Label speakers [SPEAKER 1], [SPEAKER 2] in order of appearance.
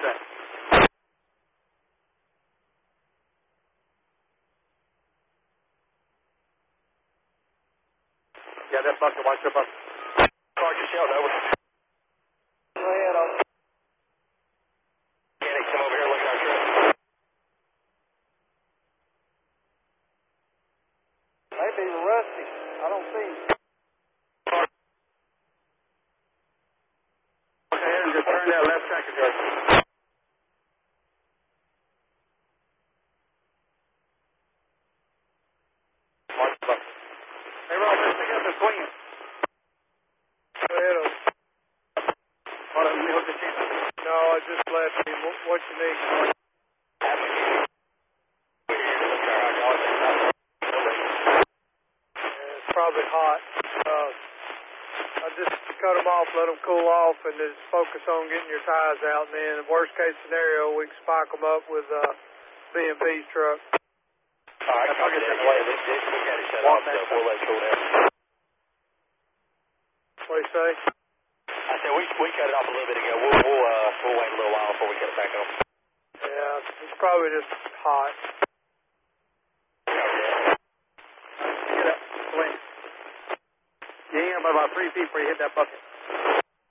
[SPEAKER 1] set. Yeah, that bucket, watch your bucket.
[SPEAKER 2] Sergeant Sheldon, over.
[SPEAKER 3] Go ahead, over.
[SPEAKER 2] Mechanic, come over here, look at our truck.
[SPEAKER 3] Maybe rusty. I don't see him.
[SPEAKER 1] Okay, and just turn that left track of yours. Watch the bucket. Hey, Rob, let's pick up the swing.
[SPEAKER 3] Go ahead, over.
[SPEAKER 1] Hold on, let me hook the chain.
[SPEAKER 3] No, I just left him. What you need? It's probably hot. I just cut them off, let them cool off, and just focus on getting your tires out. And then, worst case scenario, we can spike them up with BMP's truck.
[SPEAKER 2] All right, I'll get in the way. We got it shut off, so we'll let it cool down.
[SPEAKER 3] What do you say?
[SPEAKER 2] I said we cut it off a little bit ago. We'll wait a little while before we cut it back on.
[SPEAKER 3] Yeah, it's probably just hot.
[SPEAKER 1] Get up, swing. You hang up about 3 feet before you hit that bucket.